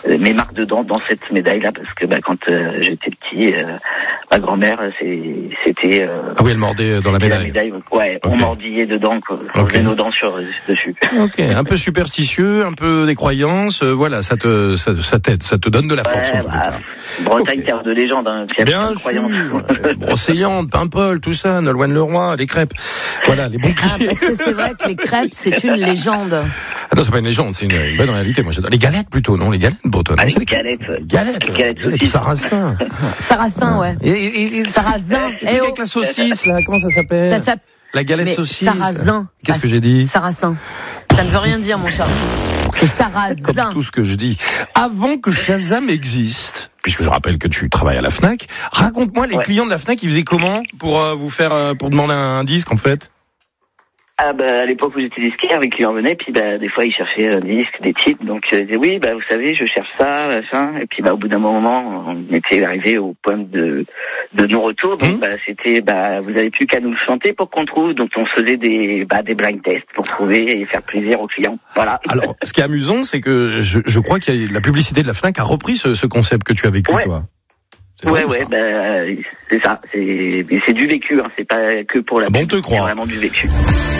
mes marques de dents dans cette médaille-là, parce que quand j'étais petit, ma grand-mère, c'était... ah oui, elle mordait dans la médaille. Ouais, on mordillait dedans, quoi. On faisait nos dents dessus. Ok, un peu superstitieux, un peu des croyances, voilà, ça t'aide, ça te donne de la force. Bretagne, terre de légende, hein. Bien sûr, Brocéliande, Paimpol, tout ça, Nolwenn Leroy, les crêpes, voilà, les bons clichés. Parce que c'est vrai que les crêpes, c'est une légende. Ah non, c'est pas une légende, c'est une bonne réalité. Moi, j'adore les galettes plutôt, non? Les galettes bretonnes. Ah, les galettes. Galettes sarrasin. Sarrasin, ouais. Et sarrasin. Et avec la saucisse, là, comment ça s'appelle? La galette saucisse. Sarrasin. Qu'est-ce que j'ai dit? Sarrasin. Ça ne veut rien dire, mon cher. C'est sarrasin. Comme tout ce que je dis. Avant que Shazam existe, puisque je rappelle que tu travailles à la Fnac, raconte-moi les clients de la Fnac, ils faisaient comment pour vous faire, pour demander un disque, en fait? Ah à l'époque où j'étais disquaire, les clients venaient, puis des fois ils cherchaient un disque, des titres, donc ils disaient oui, vous savez, je cherche ça, machin, et puis au bout d'un moment, on était arrivé au point de non-retour, donc c'était vous avez plus qu'à nous le chanter pour qu'on trouve, donc on faisait des blind tests pour trouver et faire plaisir aux clients. Voilà. Alors, ce qui est amusant, c'est que je crois que la publicité de la Fnac a repris ce concept que tu as vécu, toi. C'est ça, c'est du vécu, hein, c'est pas que pour la pub, te croire. c'est vraiment du vécu.